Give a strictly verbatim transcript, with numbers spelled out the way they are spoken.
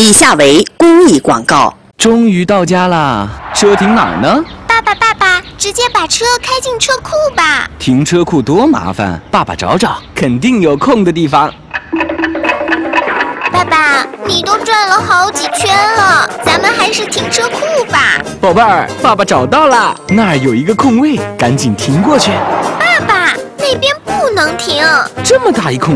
以下为公益广告。 终于到家啦，车停哪儿呢？ 爸爸，爸爸，直接把车开进车库吧。 停车库多麻烦，爸爸找找，肯定有空的地方。 爸爸，你都转了好几圈了，咱们还是停车库吧。 宝贝儿，爸爸找到了，那儿有一个空位，赶紧停过去。 爸爸，那边不能停。 这么大一空